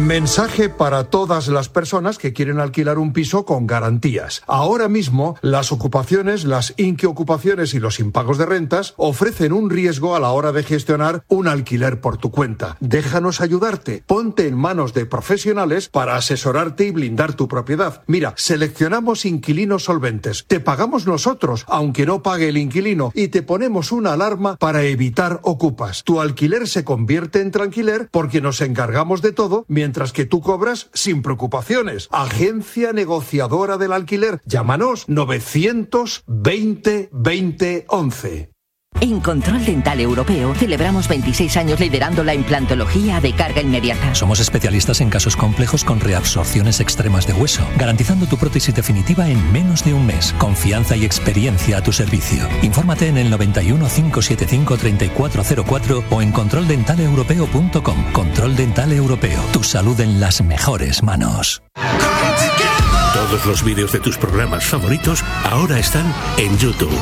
Mensaje para todas las personas que quieren alquilar un piso con garantías. Ahora mismo, las ocupaciones, las inquiocupaciones y los impagos de rentas ofrecen un riesgo a la hora de gestionar un alquiler por tu cuenta. Déjanos ayudarte. Ponte en manos de profesionales para asesorarte y blindar tu propiedad. Mira, seleccionamos inquilinos solventes. Te pagamos nosotros, aunque no pague el inquilino, y te ponemos una alarma para evitar ocupas. Tu alquiler se convierte en tranquiler porque nos encargamos de todo, mientras que tú cobras sin preocupaciones. Agencia negociadora del alquiler. Llámanos 920 20 11. En Control Dental Europeo celebramos 26 años liderando la implantología de carga inmediata. Somos especialistas en casos complejos con reabsorciones extremas de hueso, garantizando tu prótesis definitiva en menos de un mes. Confianza y experiencia a tu servicio. Infórmate en el 91 575 3404 o en controldentaleeuropeo.com. Control Dental Europeo. Tu salud en las mejores manos. Todos los vídeos de tus programas favoritos ahora están en YouTube.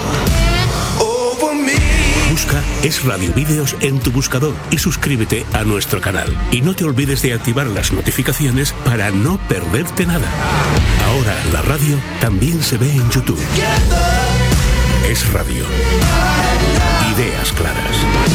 Busca Es Radio Vídeos en tu buscador y suscríbete a nuestro canal. Y no te olvides de activar las notificaciones para no perderte nada. Ahora la radio también se ve en YouTube. Es Radio. Ideas claras.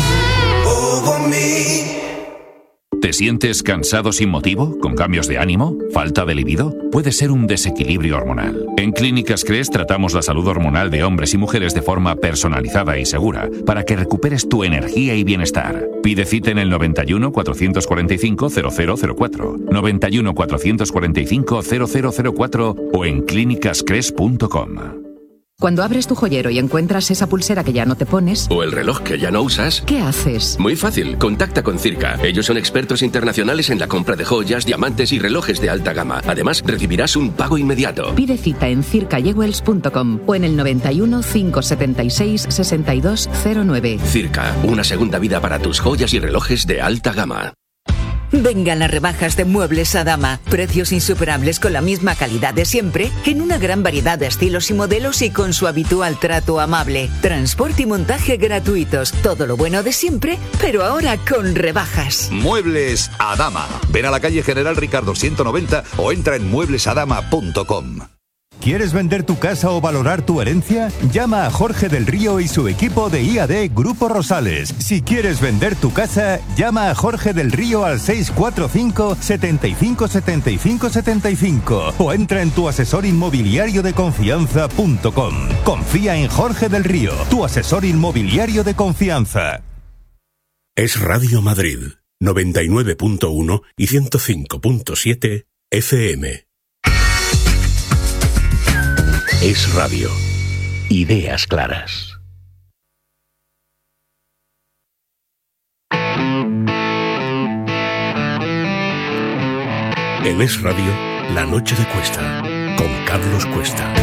¿Te sientes cansado sin motivo? ¿Con cambios de ánimo? ¿Falta de libido? Puede ser un desequilibrio hormonal. En Clínicas CRES tratamos la salud hormonal de hombres y mujeres de forma personalizada y segura para que recuperes tu energía y bienestar. Pide cita en el 91 445 0004, 91 445 0004 o en clínicascres.com. Cuando abres tu joyero y encuentras esa pulsera que ya no te pones... O el reloj que ya no usas... ¿Qué haces? Muy fácil, contacta con Circa. Ellos son expertos internacionales en la compra de joyas, diamantes y relojes de alta gama. Además, recibirás un pago inmediato. Pide cita en circajewels.com o en el 91 576 6209. Circa, una segunda vida para tus joyas y relojes de alta gama. Vengan las rebajas de Muebles Adama. Precios insuperables con la misma calidad de siempre, en una gran variedad de estilos y modelos y con su habitual trato amable. Transporte y montaje gratuitos. Todo lo bueno de siempre, pero ahora con rebajas. Muebles Adama. Ven a la calle General Ricardo 190 o entra en mueblesadama.com. ¿Quieres vender tu casa o valorar tu herencia? Llama a Jorge del Río y su equipo de IAD Grupo Rosales. Si quieres vender tu casa, llama a Jorge del Río al 645 75 75 75 o entra en tu asesor inmobiliario de confianza.com. Confía en Jorge del Río, tu asesor inmobiliario de confianza. Es Radio Madrid, 99.1 y 105.7 FM. Es Radio. Ideas claras. En Es Radio, La Noche de Cuesta, con Carlos Cuesta.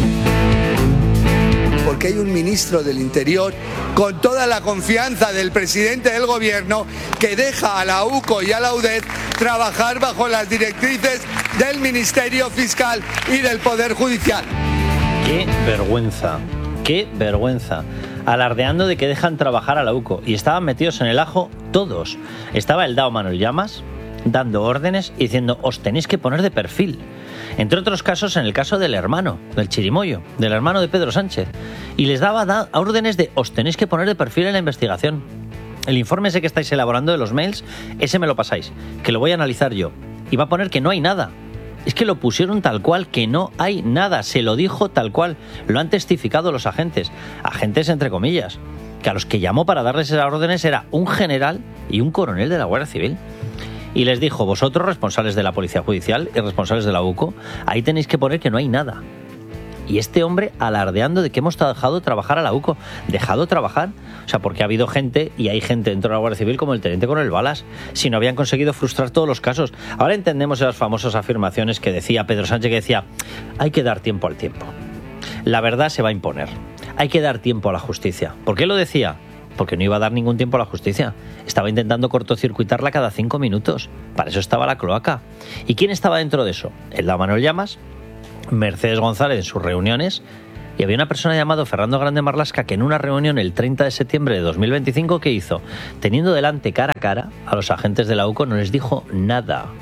Porque hay un ministro del Interior con toda la confianza del presidente del gobierno que deja a la UCO y a la UDED trabajar bajo las directrices del Ministerio Fiscal y del Poder Judicial. ¡Qué vergüenza! ¡Qué vergüenza! Alardeando de que dejan trabajar a la UCO. Y estaban metidos en el ajo todos. Estaba el DAO Manuel Llamas dando órdenes y diciendo: os tenéis que poner de perfil. Entre otros casos, en el caso del hermano, del Chirimoyo, del hermano de Pedro Sánchez. Y les daba órdenes de: os tenéis que poner de perfil en la investigación. El informe ese que estáis elaborando de los mails, ese me lo pasáis, que lo voy a analizar yo. Y va a poner que no hay nada. Es que lo pusieron tal cual, que no hay nada. Se lo dijo tal cual. Lo han testificado los agentes. Agentes entre comillas. Que a los que llamó para darles esas órdenes era un general y un coronel de la Guardia Civil. Y les dijo: vosotros, responsables de la Policía Judicial y responsables de la UCO, ahí tenéis que poner que no hay nada. Y este hombre alardeando de que hemos dejado trabajar a la UCO. ¿Dejado trabajar? O sea, porque ha habido gente, y hay gente dentro de la Guardia Civil como el teniente coronel Balas, si no habían conseguido frustrar todos los casos. Ahora entendemos esas famosas afirmaciones que decía Pedro Sánchez, que decía: hay que dar tiempo al tiempo. La verdad se va a imponer. Hay que dar tiempo a la justicia. ¿Por qué lo decía? Porque no iba a dar ningún tiempo a la justicia. Estaba intentando cortocircuitarla cada 5 minutos. Para eso estaba la cloaca. ¿Y quién estaba dentro de eso? El DAO Manuel Llamas, Mercedes González en sus reuniones, y había una persona llamada Fernando Grande Marlaska que en una reunión el 30 de septiembre de 2025, ¿qué hizo? Teniendo delante cara a cara a los agentes de la UCO, no les dijo nada.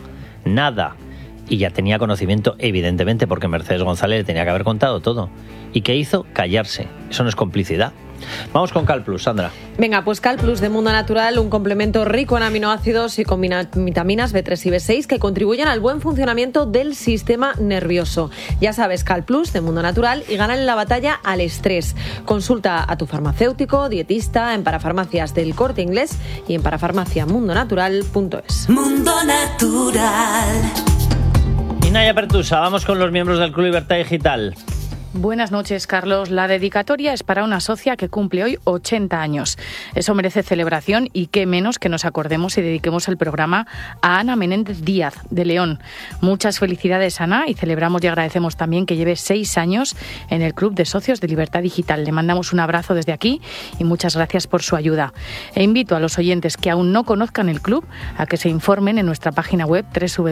nada. Y ya tenía conocimiento, evidentemente, porque Mercedes González le tenía que haber contado todo. ¿Y qué hizo? Callarse. Eso no es complicidad. Vamos con CalPlus, Sandra. Venga, pues CalPlus de Mundo Natural, un complemento rico en aminoácidos y con vitaminas B3 y B6 que contribuyen al buen funcionamiento del sistema nervioso. Ya sabes, CalPlus de Mundo Natural y ganan la batalla al estrés. Consulta a tu farmacéutico, dietista, en parafarmacias del Corte Inglés y en parafarmaciamundonatural.es. Mundo Natural. Y Naya Pertusa, vamos con los miembros del Club Libertad Digital. Buenas noches, Carlos. La dedicatoria es para una socia que cumple hoy 80 años. Eso merece celebración y qué menos que nos acordemos y dediquemos el programa a Ana Menéndez Díaz, de León. Muchas felicidades, Ana, y celebramos y agradecemos también que lleve 6 años en el Club de Socios de Libertad Digital. Le mandamos un abrazo desde aquí y muchas gracias por su ayuda. E invito a los oyentes que aún no conozcan el club a que se informen en nuestra página web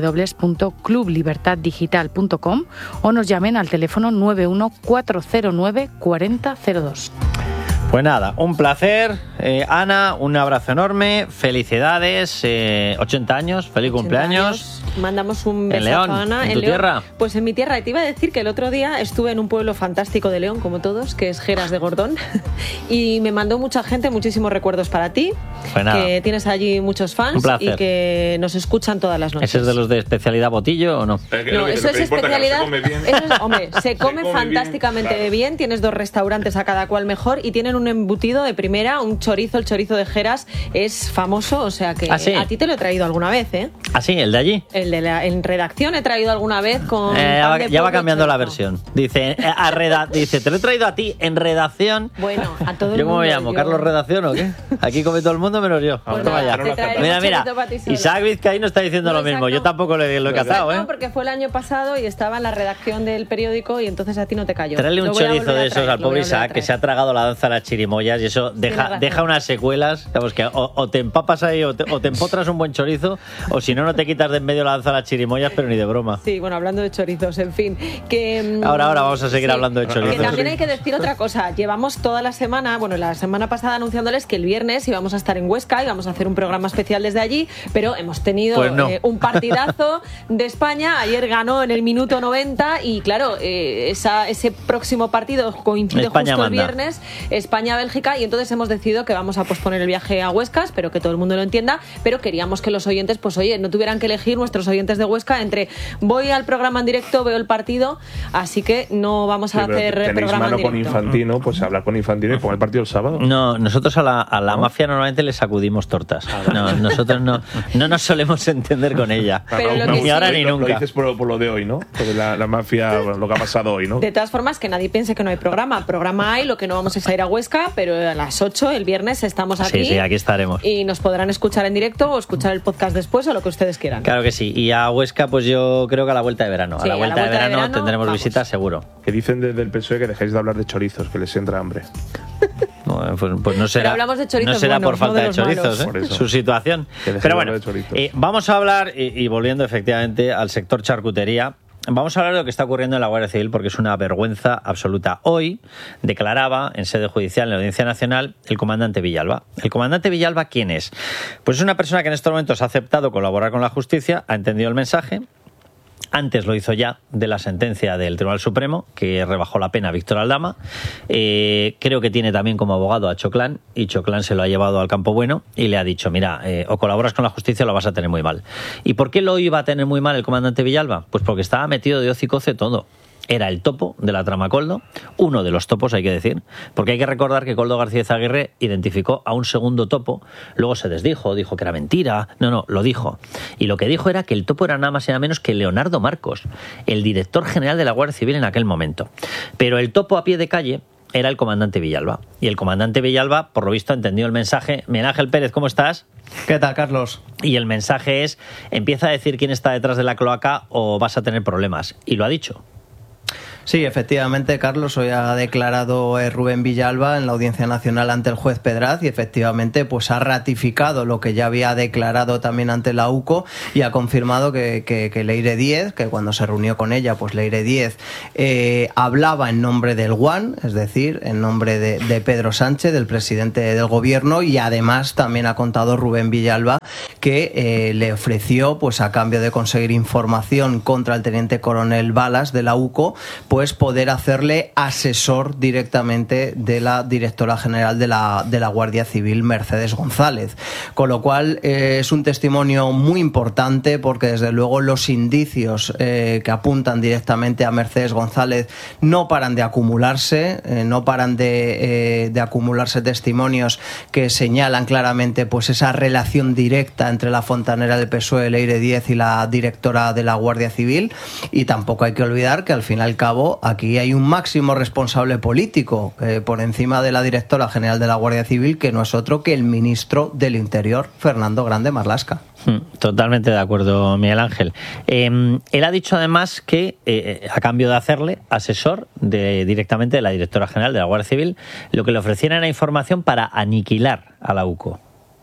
www.clublibertaddigital.com o nos llamen al teléfono 91-409-4002. Pues nada, un placer. Ana, un abrazo enorme. Felicidades. 80 años. Feliz cumpleaños. Mandamos un beso en León, a Ana. ¿En tu tierra? Pues en mi tierra. Y te iba a decir que el otro día estuve en un pueblo fantástico de León, como todos, que es Geras de Gordón. Y me mandó mucha gente muchísimos recuerdos para ti. Pues nada, que tienes allí muchos fans y que nos escuchan todas las noches. ¿Ese es de los de especialidad botillo o no? No, eso es especialidad. Hombre, se come fantásticamente bien. Tienes 2 restaurantes a cada cual mejor y tienen un embutido de primera, un chorizo. El chorizo de Geras es famoso, o sea que ¿sí? A ti te lo he traído alguna vez, ¿eh? ¿Ah, sí? ¿El de allí? En redacción he traído alguna vez con ya va cambiando la versión. Dice, dice, te lo he traído a ti en redacción. Bueno, a todo el mundo. ¿Yo cómo me llamo? ¿Carlos Redacción o qué? Aquí come todo el mundo menos yo. Pues mira, Isaac Vizcaíno está diciendo lo mismo. Yo tampoco lo he cazado, ¿eh? No, porque fue el año pasado y estaba en la redacción del periódico y entonces a ti no te cayó. Tráele un chorizo de esos al pobre Isaac, que se ha tragado la danza de las chirimoyas y eso deja unas secuelas. Digamos que o te empapas ahí o te empotras un buen chorizo, o si no te quitas de en medio la danza de las chirimoyas, pero ni de broma. Sí, bueno, hablando de chorizos, en fin. Que ahora vamos a seguir hablando de chorizos. Que también hay que decir otra cosa. Llevamos toda la semana, la semana pasada anunciándoles que el viernes íbamos a estar en Huesca y vamos a hacer un programa especial desde allí, pero hemos tenido un partidazo de España. Ayer ganó en el minuto 90 y claro, ese próximo partido coincide justo el viernes, España-Bélgica, y entonces hemos decidido que vamos a posponer el viaje a Huesca. Espero que todo el mundo lo entienda, pero queríamos que los oyentes, pues oye, no tuvieran que elegir, nuestros oyentes de Huesca, entre voy al programa en directo, veo el partido, así que no vamos a hacer programa en directo. Con Infantino, pues hablar con Infantino y poner el partido el sábado. No, nosotros a la mafia normalmente le sacudimos tortas. No, nosotros no nos solemos entender con ella. Ni ahora ni nunca. Lo dices por lo de hoy, ¿no? Porque la mafia, lo que ha pasado hoy, ¿no? De todas formas, que nadie piense que no hay programa. Programa hay, lo que no vamos es a ir a Huesca, pero a las 8 el viernes estamos aquí. Sí, aquí estaremos. Y nos podrán escuchar en directo o escuchar el podcast después o lo que ustedes quieran. Claro que sí. Y a Huesca, pues yo creo que a la vuelta de verano. Sí, a la vuelta de verano tendremos visitas seguro. Que dicen desde el PSOE que dejéis de hablar de chorizos, que les entra hambre. Bueno, pues no será, no será por falta de chorizos, su situación. Pero bueno, vamos a hablar, y volviendo efectivamente al sector charcutería, vamos a hablar de lo que está ocurriendo en la Guardia Civil, porque es una vergüenza absoluta. Hoy declaraba en sede judicial, en la Audiencia Nacional, el comandante Villalba. ¿El comandante Villalba quién es? Pues es una persona que en estos momentos ha aceptado colaborar con la justicia, ha entendido el mensaje. Antes lo hizo ya de la sentencia del Tribunal Supremo, que rebajó la pena a Víctor Aldama. Creo que tiene también como abogado a Choclán, y Choclán se lo ha llevado al campo bueno y le ha dicho, mira, o colaboras con la justicia o lo vas a tener muy mal. ¿Y por qué lo iba a tener muy mal el comandante Villalba? Pues porque estaba metido de hocicoce todo. Era el topo de la trama Koldo, uno de los topos, hay que decir, porque hay que recordar que Koldo García Izaguirre identificó a un segundo topo, luego se desdijo, dijo que era mentira, no, lo dijo. Y lo que dijo era que el topo era nada más y nada menos que Leonardo Marcos, el director general de la Guardia Civil en aquel momento. Pero el topo a pie de calle era el comandante Villalba. Y el comandante Villalba, por lo visto, entendió el mensaje. Miguel Ángel Pérez, ¿cómo estás? ¿Qué tal, Carlos? Y el mensaje es, empieza a decir quién está detrás de la cloaca o vas a tener problemas. Y lo ha dicho. Sí, efectivamente, Carlos, hoy ha declarado Rubén Villalba en la Audiencia Nacional ante el juez Pedraz y efectivamente pues ha ratificado lo que ya había declarado también ante la UCO y ha confirmado que Leire Díez, que cuando se reunió con ella, pues Leire Díez hablaba en nombre del GUAN, es decir, en nombre de Pedro Sánchez, del presidente del gobierno, y además también ha contado Rubén Villalba que le ofreció, pues a cambio de conseguir información contra el teniente coronel Balas de la UCO, pues poder hacerle asesor directamente de la directora general de la Guardia Civil, Mercedes González. Con lo cual es un testimonio muy importante porque desde luego los indicios que apuntan directamente a Mercedes González no paran de acumularse, no paran de acumularse testimonios que señalan claramente pues esa relación directa entre la fontanera del PSOE, Leire Díez, y la directora de la Guardia Civil. Y tampoco hay que olvidar que al fin y al cabo aquí hay un máximo responsable político por encima de la directora general de la Guardia Civil, que no es otro que el ministro del Interior, Fernando Grande Marlaska. Totalmente de acuerdo, Miguel Ángel. Él ha dicho además que a cambio de hacerle asesor directamente de la directora general de la Guardia Civil, lo que le ofrecieran era información para aniquilar a la UCO.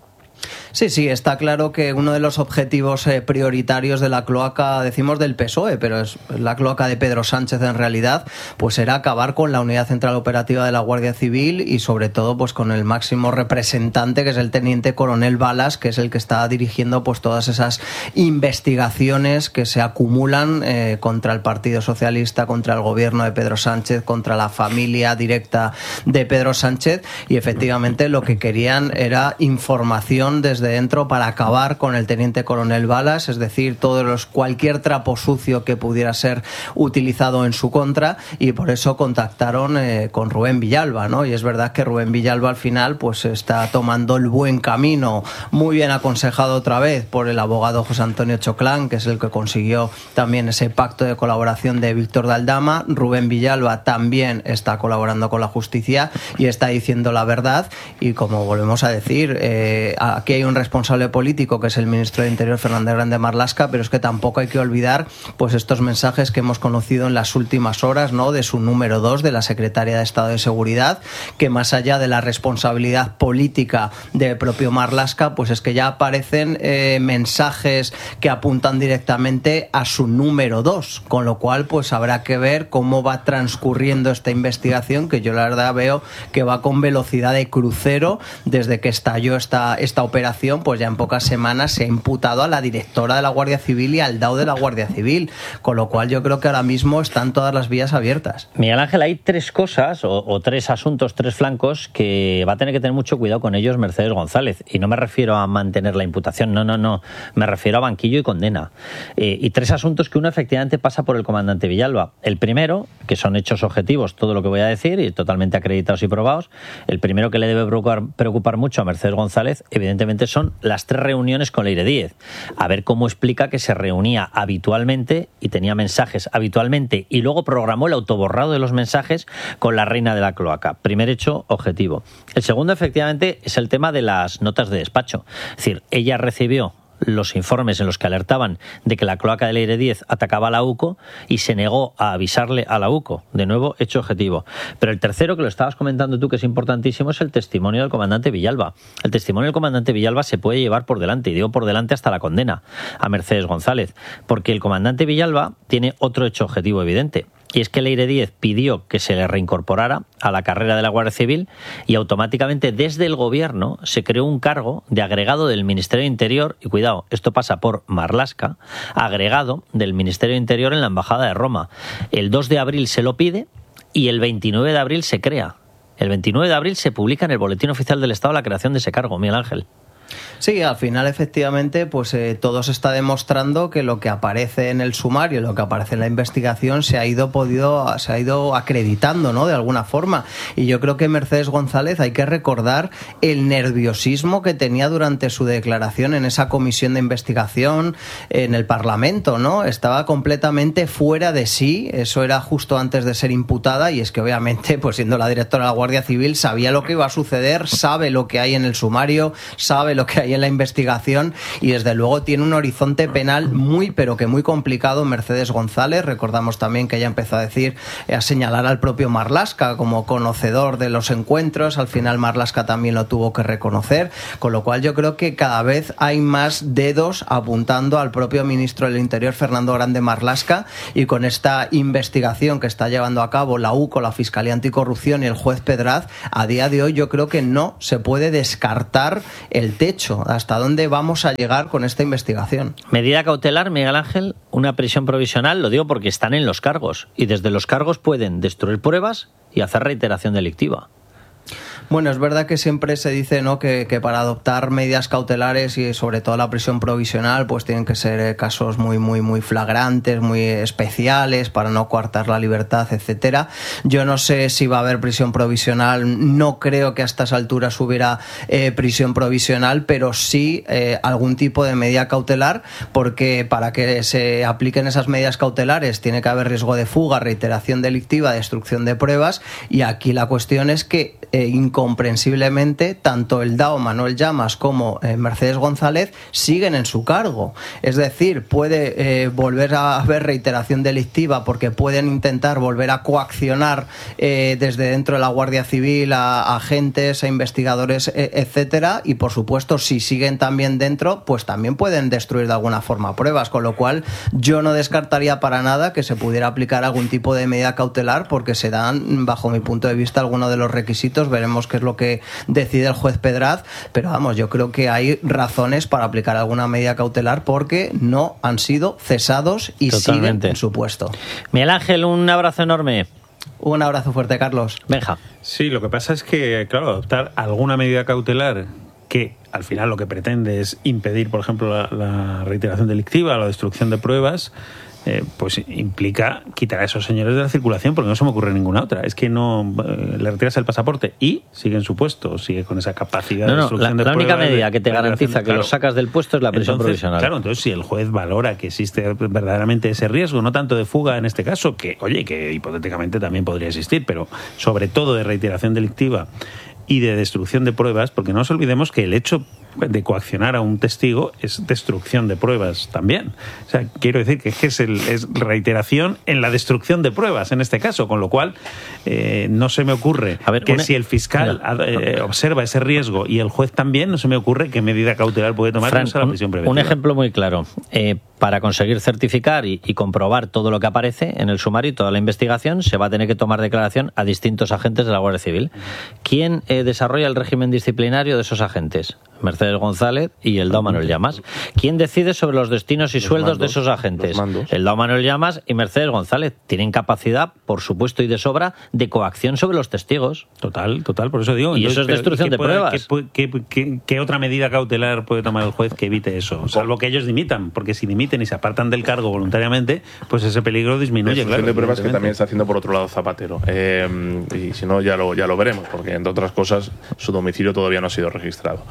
Sí, está claro que uno de los objetivos prioritarios de la cloaca, decimos del PSOE, pero es la cloaca de Pedro Sánchez en realidad, pues era acabar con la Unidad Central Operativa de la Guardia Civil y sobre todo pues con el máximo representante, que es el teniente coronel Balas, que es el que está dirigiendo pues todas esas investigaciones que se acumulan contra el Partido Socialista, contra el gobierno de Pedro Sánchez, contra la familia directa de Pedro Sánchez, y efectivamente lo que querían era información desde dentro para acabar con el teniente coronel Balas, es decir, cualquier trapo sucio que pudiera ser utilizado en su contra, y por eso contactaron con Rubén Villalba, ¿no? Y es verdad que Rubén Villalba al final pues está tomando el buen camino, muy bien aconsejado otra vez por el abogado José Antonio Choclán, que es el que consiguió también ese pacto de colaboración de Víctor de Aldama. Rubén Villalba también está colaborando con la justicia y está diciendo la verdad, y como volvemos a decir, aquí hay un responsable político que es el ministro de Interior, Fernando Grande Marlaska, pero es que tampoco hay que olvidar pues estos mensajes que hemos conocido en las últimas horas, ¿no?, de su número 2, de la secretaria de Estado de Seguridad, que más allá de la responsabilidad política del propio Marlaska, pues es que ya aparecen mensajes que apuntan directamente a su número 2, con lo cual pues habrá que ver cómo va transcurriendo esta investigación, que yo la verdad veo que va con velocidad de crucero desde que estalló esta operación. Pues ya en pocas semanas se ha imputado a la directora de la Guardia Civil y al DAO de la Guardia Civil, con lo cual yo creo que ahora mismo están todas las vías abiertas. Miguel Ángel, hay tres cosas o tres asuntos, tres flancos que va a tener que tener mucho cuidado con ellos Mercedes González, y no me refiero a mantener la imputación, no, me refiero a banquillo y condena, y tres asuntos que uno efectivamente pasa por el comandante Villalba. El primero, que son hechos objetivos, todo lo que voy a decir, y totalmente acreditados y probados. El primero que le debe preocupar mucho a Mercedes González, evidentemente, son las 3 reuniones con Leire Díez. A ver cómo explica que se reunía habitualmente y tenía mensajes habitualmente y luego programó el autoborrado de los mensajes con la reina de la cloaca. Primer hecho objetivo. El segundo, efectivamente, es el tema de las notas de despacho. Es decir, ella recibió los informes en los que alertaban de que la cloaca de Leire Díez atacaba a la UCO y se negó a avisarle a la UCO. De nuevo, hecho objetivo. Pero el tercero, que lo estabas comentando tú, que es importantísimo, es el testimonio del comandante Villalba. El testimonio del comandante Villalba se puede llevar por delante, y digo por delante hasta la condena a Mercedes González, porque el comandante Villalba tiene otro hecho objetivo evidente. Y es que Leire Díez pidió que se le reincorporara a la carrera de la Guardia Civil y automáticamente desde el gobierno se creó un cargo de agregado del Ministerio de Interior, y cuidado, esto pasa por Marlaska, agregado del Ministerio de Interior en la Embajada de Roma. El 2 de abril se lo pide y el 29 de abril se crea. El 29 de abril se publica en el Boletín Oficial del Estado la creación de ese cargo, Miguel Ángel. Sí, al final efectivamente pues todo se está demostrando que lo que aparece en el sumario, lo que aparece en la investigación se ha ido acreditando, ¿no?, de alguna forma. Y yo creo que Mercedes González, hay que recordar el nerviosismo que tenía durante su declaración en esa comisión de investigación en el Parlamento, ¿no? Estaba completamente fuera de sí. Eso era justo antes de ser imputada, y es que obviamente pues siendo la directora de la Guardia Civil sabía lo que iba a suceder, sabe lo que hay en el sumario, sabe lo lo que hay en la investigación, y desde luego tiene un horizonte penal muy, pero que muy complicado Mercedes González. Recordamos también que ella empezó a decir, a señalar al propio Marlaska como conocedor de los encuentros. Al final Marlaska también lo tuvo que reconocer, con lo cual yo creo que cada vez hay más dedos apuntando al propio ministro del Interior, Fernando Grande Marlaska, y con esta investigación que está llevando a cabo la UCO, la Fiscalía Anticorrupción y el juez Pedraz, a día de hoy yo creo que no se puede descartar el techo, hasta dónde vamos a llegar con esta investigación. Medida cautelar, Miguel Ángel, una prisión provisional, lo digo porque están en los cargos, y desde los cargos pueden destruir pruebas y hacer reiteración delictiva. Bueno, es verdad que siempre se dice, ¿no?, que para adoptar medidas cautelares y sobre todo la prisión provisional, pues tienen que ser casos muy flagrantes, muy especiales, para no coartar la libertad, etcétera. Yo no sé si va a haber prisión provisional, no creo que a estas alturas hubiera prisión provisional, pero sí algún tipo de medida cautelar, porque para que se apliquen esas medidas cautelares tiene que haber riesgo de fuga, reiteración delictiva, destrucción de pruebas, y aquí la cuestión es que incomprensiblemente tanto el DAO Manuel Llamas como Mercedes González siguen en su cargo. Es decir, puede volver a haber reiteración delictiva porque pueden intentar volver a coaccionar desde dentro de la Guardia Civil a agentes, a investigadores, etcétera, y por supuesto si siguen también dentro, pues también pueden destruir de alguna forma pruebas, con lo cual yo no descartaría para nada que se pudiera aplicar algún tipo de medida cautelar, porque se dan, bajo mi punto de vista, algunos de los requisitos. Veremos qué es lo que decide el juez Pedraz, pero vamos, yo creo que hay razones para aplicar alguna medida cautelar porque no han sido cesados y siguen en su puesto. Miguel Ángel, un abrazo enorme. Un abrazo fuerte, Carlos. Benja. Sí, lo que pasa es que, claro, adoptar alguna medida cautelar que al final lo que pretende es impedir, por ejemplo, la reiteración delictiva, la destrucción de pruebas, pues implica quitar a esos señores de la circulación, porque no se me ocurre ninguna otra. Es que no le retiras el pasaporte y sigue en su puesto, sigue con esa capacidad de destrucción de pruebas. La única medida que te garantiza que lo sacas del puesto es la prisión provisional. Claro, entonces si el juez valora que existe verdaderamente ese riesgo, no tanto de fuga en este caso, que hipotéticamente también podría existir, pero sobre todo de reiteración delictiva y de destrucción de pruebas, porque no nos olvidemos que el hecho de coaccionar a un testigo es destrucción de pruebas también. O sea, quiero decir que es reiteración en la destrucción de pruebas en este caso, con lo cual no se me ocurre si el fiscal observa ese riesgo y el juez también, no se me ocurre qué medida cautelar puede tomar. Fran, la prisión preventiva. Un ejemplo muy claro. Para conseguir certificar y comprobar todo lo que aparece en el sumario y toda la investigación, se va a tener que tomar declaración a distintos agentes de la Guardia Civil. ¿Quién desarrolla el régimen disciplinario de esos agentes? Mercedes González y el DAO Manuel Llamas. ¿Quién decide sobre los destinos y sueldos de esos agentes? El DAO Manuel Llamas y Mercedes González. Tienen capacidad, por supuesto y de sobra, de coacción sobre los testigos. Total, por eso digo. Y eso es destrucción de pruebas. ¿Qué otra medida cautelar puede tomar el juez que evite eso? Salvo que ellos dimitan, porque si dimiten y se apartan del cargo voluntariamente, pues ese peligro disminuye. Destrucción de pruebas que también está haciendo por otro lado Zapatero. Y si no, ya lo veremos, porque entre otras cosas su domicilio todavía no ha sido registrado.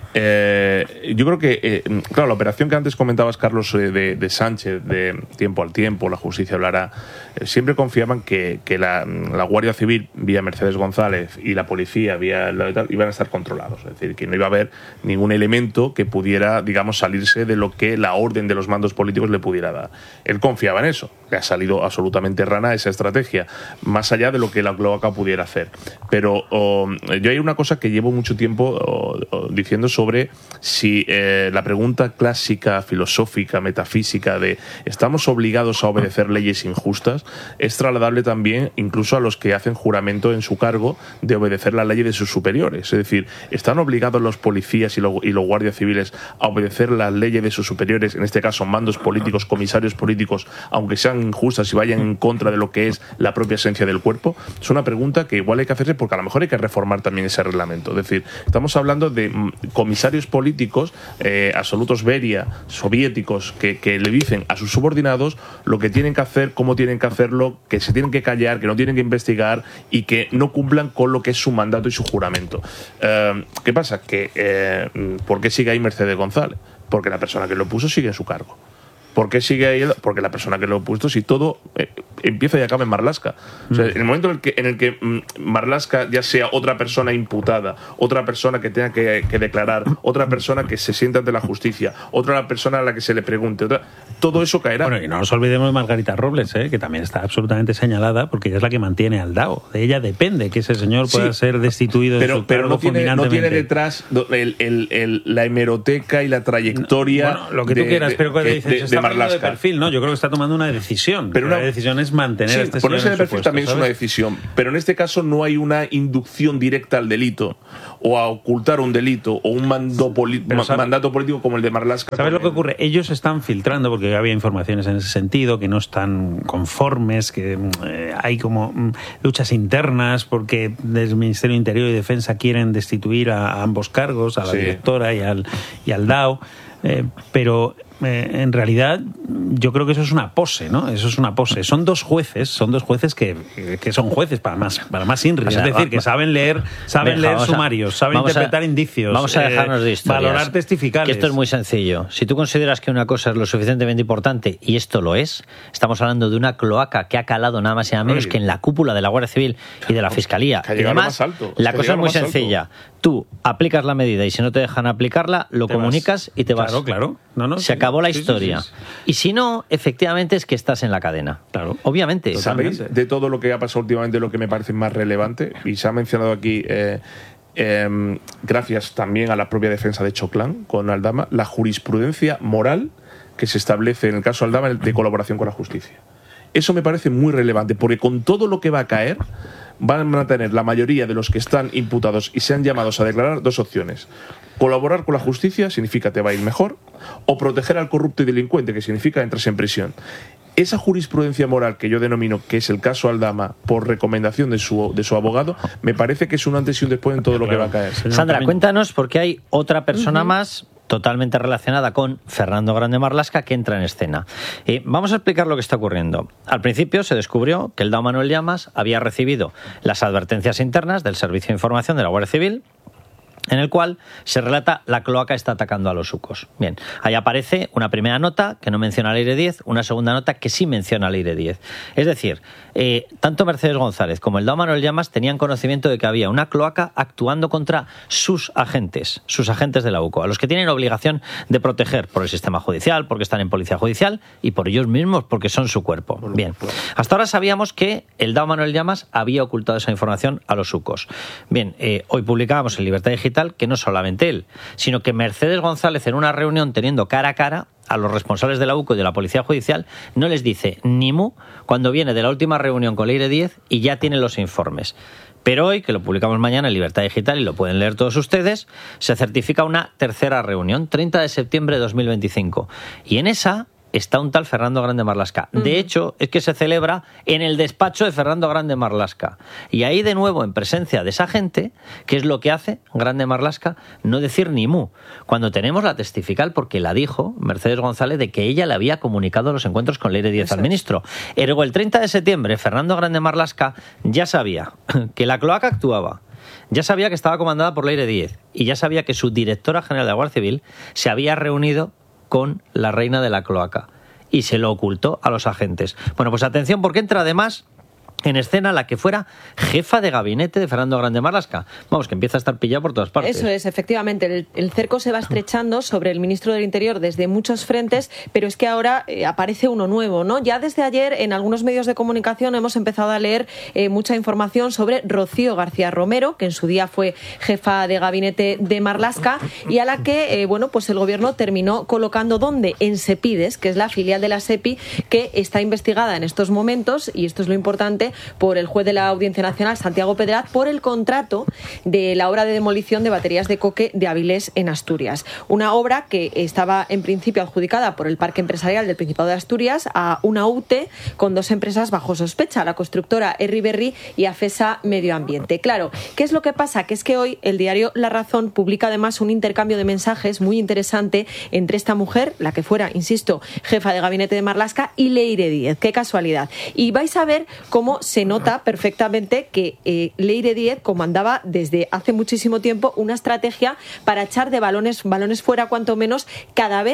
Yo creo que, claro, la operación que antes comentabas, Carlos, de Sánchez, de tiempo al tiempo, la justicia hablará, siempre confiaban que la Guardia Civil, vía Mercedes González, y la policía, vía iban a estar controlados. Es decir, que no iba a haber ningún elemento que pudiera, digamos, salirse de lo que la orden de los mandos políticos le pudiera dar. Él confiaba en eso. Le ha salido absolutamente rana esa estrategia, más allá de lo que la cloaca pudiera hacer. Pero yo hay una cosa que llevo mucho tiempo diciendo sobre si la pregunta clásica, filosófica, metafísica de ¿estamos obligados a obedecer leyes injustas? Es trasladable también incluso a los que hacen juramento en su cargo de obedecer la ley de sus superiores. Es decir, ¿están obligados los policías y los guardias civiles a obedecer las leyes de sus superiores, en este caso mandos políticos, comisarios políticos, aunque sean injustas y vayan en contra de lo que es la propia esencia del cuerpo? Es una pregunta que igual hay que hacerse, porque a lo mejor hay que reformar también ese reglamento. Es decir, estamos hablando de comisarios políticos, absolutos Beria, soviéticos, que le dicen a sus subordinados lo que tienen que hacer, cómo tienen que hacerlo, que se tienen que callar, que no tienen que investigar y que no cumplan con lo que es su mandato y su juramento. ¿Qué pasa? ¿Por qué sigue ahí Mercedes González? Porque la persona que lo puso sigue en su cargo. ¿Por qué sigue ahí? Porque la persona que lo ha puesto, si todo empieza y acaba en Marlaska. O sea, en el momento en el que Marlaska ya sea otra persona imputada, otra persona que tenga que declarar, otra persona que se sienta ante la justicia, otra persona a la que se le pregunte, todo eso caerá. Bueno, y no nos olvidemos de Margarita Robles, que también está absolutamente señalada, porque ella es la que mantiene al DAO. De ella depende que ese señor pueda ser destituido de su cargo fulminantemente. No tiene detrás la hemeroteca y la trayectoria. Bueno, lo que tú quieras, pero cuando dices, se está poniendo de perfil, ¿no? Yo creo que está tomando una decisión. Pero la decisión es mantener a este señor ponerse en de perfil puesto, también ¿sabes? es una decisión. Pero en este caso no hay una inducción directa al delito o a ocultar un delito o un mandato político como el de Marlaska. ¿Sabes lo que ocurre? Ellos están filtrando, porque había informaciones en ese sentido, que no están conformes, que hay como luchas internas, porque desde el Ministerio de Interior y Defensa quieren destituir a ambos cargos, a la directora y al DAO, pero en realidad yo creo que eso es una pose, ¿no? Eso es una pose. Son dos jueces que son jueces para más INRI, o sea, es decir, que saben leer sumarios, saben interpretar indicios, vamos a dejarnos de historias, valorar testificales. Que esto es muy sencillo. Si tú consideras que una cosa es lo suficientemente importante, y esto lo es, estamos hablando de una cloaca que ha calado nada más y nada menos que en la cúpula de la Guardia Civil y de la Fiscalía. Y además, la cosa es muy sencilla. Tú aplicas la medida y si no te dejan aplicarla, lo comunicas y te vas. Claro. Se acabó la historia. Sí. Y si no, efectivamente es que estás en la cadena. Claro. Obviamente. ¿Sabéis de todo lo que ha pasado últimamente lo que me parece más relevante? Y se ha mencionado aquí, gracias también a la propia defensa de Choclán con Aldama, la jurisprudencia moral que se establece en el caso Aldama de colaboración con la justicia. Eso me parece muy relevante, porque con todo lo que va a caer, van a tener la mayoría de los que están imputados y sean llamados a declarar dos opciones. Colaborar con la justicia significa te va a ir mejor, o proteger al corrupto y delincuente, que significa entras en prisión. Esa jurisprudencia moral que yo denomino que es el caso Aldama por recomendación de su abogado, me parece que es un antes y un después en todo lo que va a caer. Sandra, cuéntanos, porque hay otra persona más totalmente relacionada con Fernando Grande Marlaska que entra en escena. Vamos a explicar lo que está ocurriendo. Al principio se descubrió que el DAO Manuel Llamas había recibido las advertencias internas del Servicio de Información de la Guardia Civil, en el cual se relata la cloaca está atacando a los UCOs. Bien, ahí aparece una primera nota que no menciona al Aire 10, una segunda nota que sí menciona al Aire 10. Es decir, tanto Mercedes González como el DAO Manuel Llamas tenían conocimiento de que había una cloaca actuando contra sus agentes de la UCO, a los que tienen obligación de proteger por el sistema judicial, porque están en policía judicial y por ellos mismos, porque son su cuerpo. Bien, hasta ahora sabíamos que el DAO Manuel Llamas había ocultado esa información a los UCOs. Bien, hoy publicábamos en Libertad Digital que no solamente él, sino que Mercedes González en una reunión teniendo cara a cara a los responsables de la UCO y de la Policía Judicial no les dice ni mu cuando viene de la última reunión con Leire 10 y ya tiene los informes. Pero hoy, que lo publicamos mañana en Libertad Digital y lo pueden leer todos ustedes, se certifica una tercera reunión, 30 de septiembre de 2025. Y en esa está un tal Fernando Grande Marlaska. De hecho, es que se celebra en el despacho de Fernando Grande Marlaska. Y ahí, de nuevo, en presencia de esa gente, ¿qué es lo que hace Grande Marlaska? No decir ni mu. Cuando tenemos la testifical, porque la dijo Mercedes González, de que ella le había comunicado los encuentros con Leire 10 al ministro. Ergo, el 30 de septiembre, Fernando Grande Marlaska ya sabía que la cloaca actuaba, ya sabía que estaba comandada por Leire 10 y ya sabía que su directora general de la Guardia Civil se había reunido con la reina de la cloaca y se lo ocultó a los agentes. Bueno, pues atención, porque entra además en escena la que fuera jefa de gabinete de Fernando Grande Marlaska. Vamos, que empieza a estar pillado por todas partes. Eso es, efectivamente. El cerco se va estrechando sobre el ministro del Interior desde muchos frentes, pero es que ahora aparece uno nuevo, ¿no? Ya desde ayer en algunos medios de comunicación hemos empezado a leer mucha información sobre Rocío García Romero, que en su día fue jefa de gabinete de Marlaska y a la que, pues el gobierno terminó colocando ¿dónde? En Sepides, que es la filial de la SEPI, que está investigada en estos momentos, y esto es lo importante, por el juez de la Audiencia Nacional, Santiago Pedraz, por el contrato de la obra de demolición de baterías de coque de Avilés en Asturias. Una obra que estaba en principio adjudicada por el Parque Empresarial del Principado de Asturias a una UTE con dos empresas bajo sospecha, la constructora Erriberri y Afesa Medio Ambiente. Claro, ¿qué es lo que pasa? Que es que hoy el diario La Razón publica además un intercambio de mensajes muy interesante entre esta mujer, la que fuera, insisto, jefa de gabinete de Marlaska, y Leire 10. ¡Qué casualidad! Y vais a ver cómo se nota perfectamente que Leire 10 comandaba desde hace muchísimo tiempo una estrategia para echar de balones fuera, cuanto menos, cada vez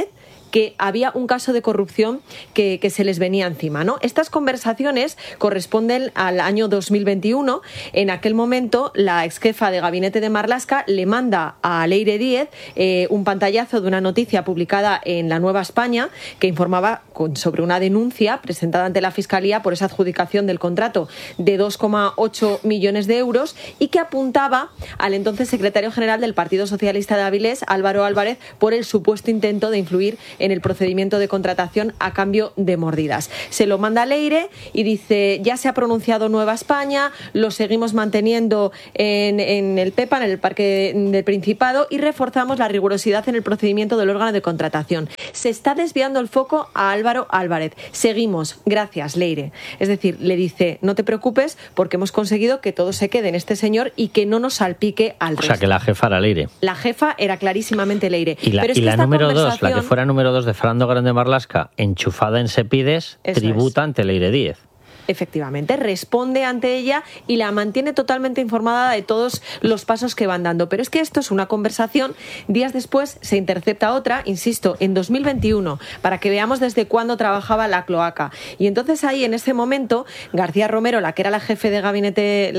que había un caso de corrupción que se les venía encima, ¿no? Estas conversaciones corresponden al año 2021. En aquel momento, la exjefa de gabinete de Marlaska le manda a Leire Díez un pantallazo de una noticia publicada en La Nueva España que informaba sobre una denuncia presentada ante la Fiscalía por esa adjudicación del contrato de 2,8 millones de euros y que apuntaba al entonces secretario general del Partido Socialista de Avilés, Álvaro Álvarez, por el supuesto intento de influir en el procedimiento de contratación a cambio de mordidas. Se lo manda a Leire y dice: ya se ha pronunciado Nueva España, lo seguimos manteniendo en el PEPA, en el Parque del Principado, y reforzamos la rigurosidad en el procedimiento del órgano de contratación. Se está desviando el foco a Álvaro Álvarez. Seguimos, gracias, Leire. Es decir, le dice: no te preocupes porque hemos conseguido que todo se quede en este señor y que no nos salpique al resto. O sea, que la jefa era Leire. La jefa era clarísimamente Leire. Y la número 2, la que fuera número 2 de Fernando Grande Marlaska, enchufada en Sepides, tributa ante Leire Díez. Efectivamente, responde ante ella y la mantiene totalmente informada de todos los pasos que van dando. Pero es que esto es una conversación. Días después se intercepta otra, insisto, en 2021, para que veamos desde cuándo trabajaba la cloaca. Y entonces ahí, en ese momento, García Romero, la que era la jefa de gabinete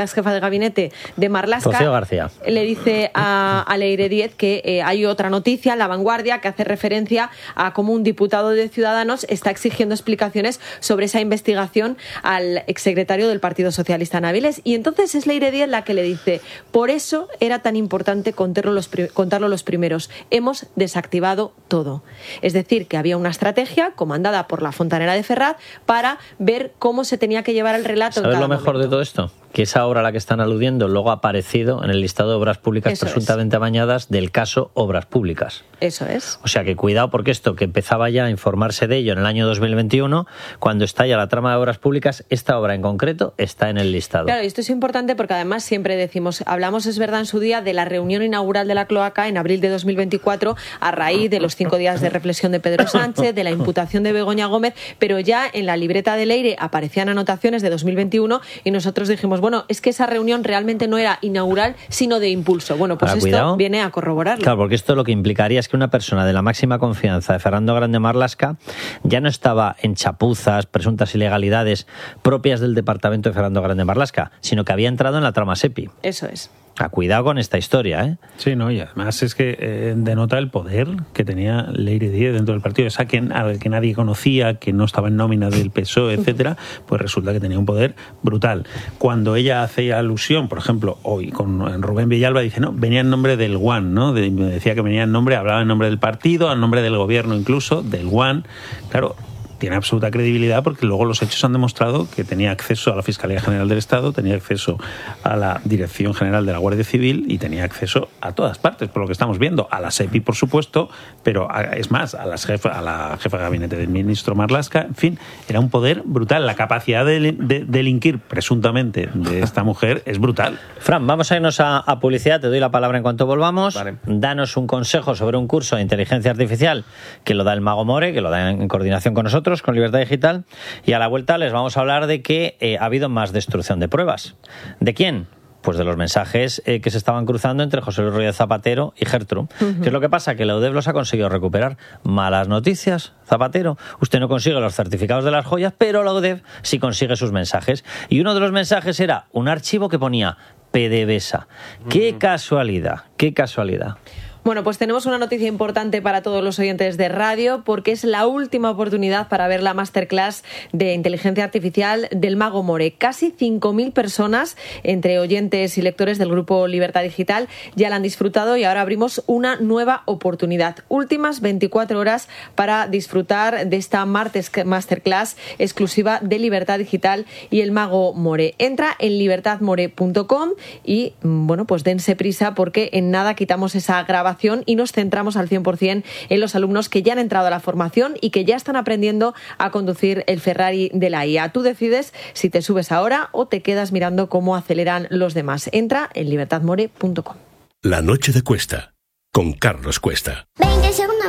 de Marlaska, Rocío García, le dice a Leire Díez que hay otra noticia en La Vanguardia que hace referencia a cómo un diputado de Ciudadanos está exigiendo explicaciones sobre esa investigación al exsecretario del Partido Socialista en Avilés. Y entonces es Leire Díez la que le dice: por eso era tan importante contarlo los primeros. Hemos desactivado todo. Es decir, que había una estrategia comandada por la fontanera de Ferraz para ver cómo se tenía que llevar el relato. ¿Sabes lo mejor de todo esto? Que esa obra a la que están aludiendo luego ha aparecido en el listado de obras públicas presuntamente amañadas del caso Obras Públicas. Eso es. O sea que cuidado, porque esto que empezaba ya a informarse de ello en el año 2021, cuando estalla la trama de obras públicas, esta obra en concreto está en el listado. Claro, y esto es importante porque además siempre decimos, hablamos, es verdad, en su día de la reunión inaugural de la cloaca en abril de 2024 a raíz de los 5 días de reflexión de Pedro Sánchez, de la imputación de Begoña Gómez, pero ya en la libreta de Leire aparecían anotaciones de 2021 y nosotros dijimos, bueno, es que esa reunión realmente no era inaugural, sino de impulso. Bueno, pues esto viene a corroborarlo. Claro, porque esto lo que implicaría es que una persona de la máxima confianza de Fernando Grande Marlaska ya no estaba en chapuzas, presuntas ilegalidades propias del departamento de Fernando Grande Marlaska, sino que había entrado en la trama SEPI. Eso es. Cuidado con esta historia, ¿eh? Sí, no, y además es que denota el poder que tenía Leire Díez dentro del partido, esa que nadie conocía, que no estaba en nómina del PSOE, etcétera, pues resulta que tenía un poder brutal. Cuando ella hacía alusión, por ejemplo, hoy con Rubén Villalba, dice, no, venía en nombre del UAN, ¿no? Decía que venía en nombre, hablaba en nombre del partido, en nombre del gobierno incluso, del UAN. Claro, tiene absoluta credibilidad porque luego los hechos han demostrado que tenía acceso a la Fiscalía General del Estado, tenía acceso a la Dirección General de la Guardia Civil y tenía acceso a todas partes, por lo que estamos viendo, a la SEPI, por supuesto, pero es más, a la jefa de gabinete del ministro Marlaska. En fin, era un poder brutal. La capacidad de delinquir, presuntamente, de esta mujer es brutal. Fran, vamos a irnos a publicidad. Te doy la palabra en cuanto volvamos. Vale. Danos un consejo sobre un curso de inteligencia artificial que lo da el Mago More, que lo da en coordinación con nosotros, con Libertad Digital, y a la vuelta les vamos a hablar de que ha habido más destrucción de pruebas. ¿De quién? Pues de los mensajes que se estaban cruzando entre José Luis Rodríguez Zapatero y Gertrude. ¿Qué es lo que pasa? Que la UDEF los ha conseguido recuperar. Malas noticias, Zapatero. Usted no consigue los certificados de las joyas, pero la UDEF sí consigue sus mensajes. Y uno de los mensajes era un archivo que ponía PDVSA. ¡Qué casualidad! ¡Qué casualidad! Bueno, pues tenemos una noticia importante para todos los oyentes de radio, porque es la última oportunidad para ver la masterclass de inteligencia artificial del Mago More. Casi 5.000 personas, entre oyentes y lectores del grupo Libertad Digital, ya la han disfrutado y ahora abrimos una nueva oportunidad. Últimas 24 horas para disfrutar de esta masterclass exclusiva de Libertad Digital y el Mago More. Entra en libertadmore.com y, bueno, pues dense prisa porque en nada quitamos esa grabación y nos centramos al 100% en los alumnos que ya han entrado a la formación y que ya están aprendiendo a conducir el Ferrari de la IA. Tú decides si te subes ahora o te quedas mirando cómo aceleran los demás. Entra en libertadmore.com. La noche de Cuesta, con Carlos Cuesta. 20 segundos.